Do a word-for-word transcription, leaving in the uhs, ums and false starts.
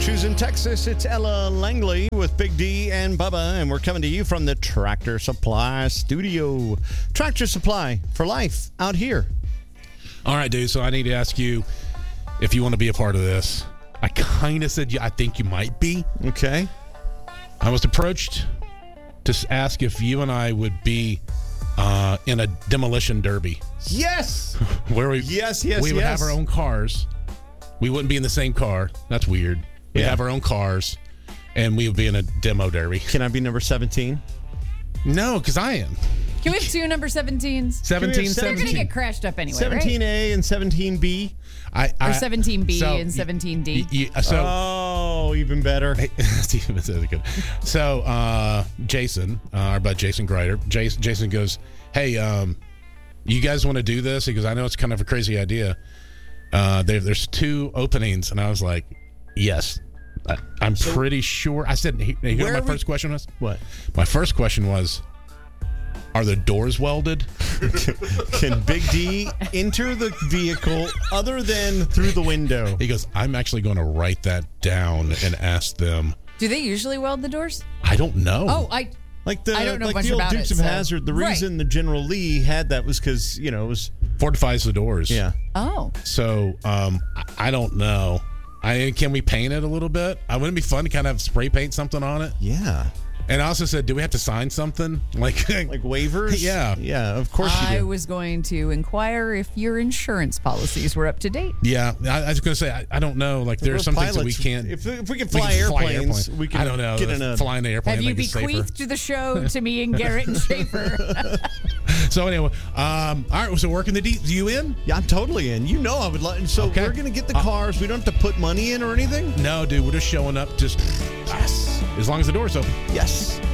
Shoes in Texas, it's Ella Langley with Big D and Bubba, and we're coming to you from the Tractor Supply Studio. Tractor Supply for life out here. All right, dude, so I need to ask you if you want to be a part of this. I kind of said you, I think you might be. Okay. I was approached to s- ask if you and I would be uh, in a demolition derby. Yes! Where we, Yes, yes, we would yes. have our own cars. We wouldn't be in the same car. That's weird. We'd Yeah. have our own cars, and we would be in a demo derby. Can I be number seventeen? No, because I am. Can we have two number seventeens? seventeen, They're They're going to seventeen. get crashed up anyway, seventeen A and seventeen B. I, I, right? Or seventeen B so and y- seventeen D. y- y- so, Oh, even better. That's even- that's really good. So, uh, Jason, uh, our bud Jason Greider, Jason, Jason goes, hey, um, you guys want to do this? He goes, I know it's kind of a crazy idea. Uh, there, there's two openings. And I was like, yes. I, I'm pretty sure. I said, you know Where what my are we- first question was? What? My first question was, are the doors welded? Can Big D enter the vehicle other than through the window? He goes, I'm actually going to write that down and ask them. Do they usually weld the doors? I don't know. Oh, I Like the I don't know like much the old about Dukes it, of so- Hazzard. The Right. reason the General Lee had that was because you know it was Fortifies the doors. yeah. oh. So um, I, I don't know. I can we paint it a little bit? I wouldn't it be fun to kind of spray paint something on it. Yeah. And I also said, do we have to sign something? Like, Like waivers? Yeah. Yeah, of course I you do. was going to inquire if your insurance policies were up to date. yeah. I, I was going to say, I, I don't know. Like, there are We're some things that we pilots. can't. If, if we can we fly can airplanes, airplane. we can I don't know. get in a flying the airplane. Have you make it safer. bequeathed the show to me and Garrett and Schaefer? So anyway, um, all right. So working the deep. You in? Yeah, I'm totally in. You know I would like so Okay. we're gonna get the Uh, cars. We don't have to put money in or anything? No, dude. We're just showing up. Just yes. As long as the door's open. Yes.